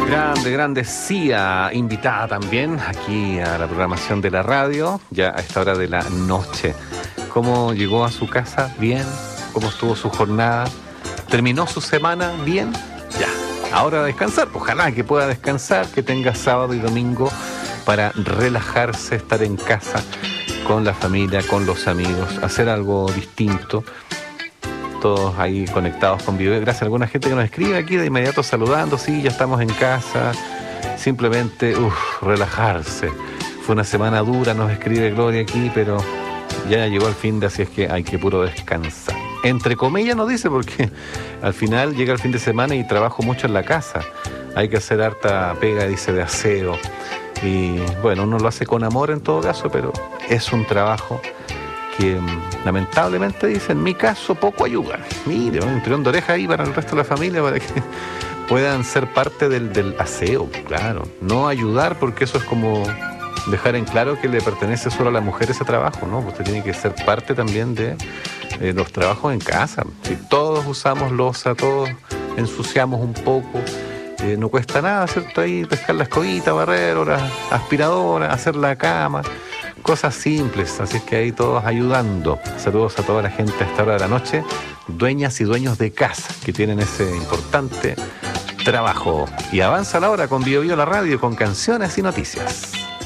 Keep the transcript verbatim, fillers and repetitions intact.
Grande, grande Sia, invitada también aquí a la programación de la radio, ya a esta hora de la noche. ¿Cómo llegó a su casa? Bien. ¿Cómo estuvo su jornada? ¿Terminó su semana? Bien. Ya, ahora a descansar. Ojalá que pueda descansar, que tenga sábado y domingo para relajarse, estar en casa con la familia, con los amigos, hacer algo distinto. Todos ahí conectados con video. Gracias a alguna gente que nos escribe aquí de inmediato saludando. Sí, ya estamos en casa. Simplemente, uff, relajarse. Fue una semana dura, nos escribe Gloria aquí, pero ya llegó el fin de, así es que hay que puro descansar. Entre comillas nos dice, porque al final llega el fin de semana y trabajo mucho en la casa. Hay que hacer harta pega, dice, de aseo. Y bueno, uno lo hace con amor en todo caso, pero es un trabajo que lamentablemente, dice, en mi caso poco ayuda. Mire, un tirón de oreja ahí para el resto de la familia, para que puedan ser parte del, del aseo, claro. No ayudar, porque eso es como dejar en claro que le pertenece solo a la mujer ese trabajo, ¿no? Usted tiene que ser parte también de eh, los trabajos en casa. Si todos usamos loza, todos ensuciamos un poco, eh, no cuesta nada, ¿cierto? Ahí pescar la escobita, barrer, o la aspiradora, hacer la cama. Cosas simples, así es que ahí todos ayudando. Saludos a toda la gente a esta hora de la noche, dueñas y dueños de casa que tienen ese importante trabajo. Y avanza la hora con Bio Bio la radio, con canciones y noticias.